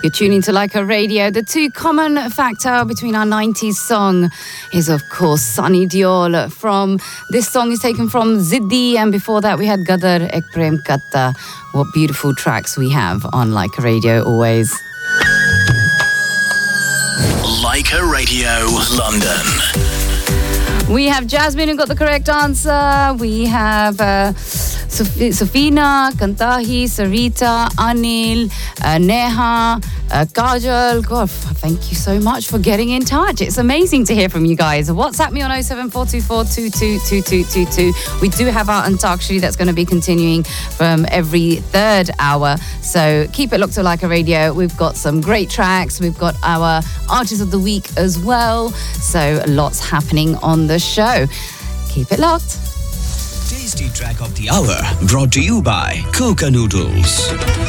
You're tuning to Leica Radio. The two common factor between our 90s song is, of course, Sunny Deol. This song is taken from Ziddi, and before that we had Gadar Ek Prem Katta. What beautiful tracks we have on Leica Radio always. Leica Radio, London. We have Jasmine who got the correct answer. We have Safina, Kantahi, Sarita, Anil, Neha, Kajal. God, thank you so much for getting in touch. It's amazing to hear from you guys. WhatsApp me on 07424222222. We do have our Antakshari that's going to be continuing from every third hour. So keep it locked to Leica Radio. We've got some great tracks. We've got our Artist of the Week as well. So lots happening on the show. Keep it locked. Tasty track of the hour brought to you by Coca Noodles.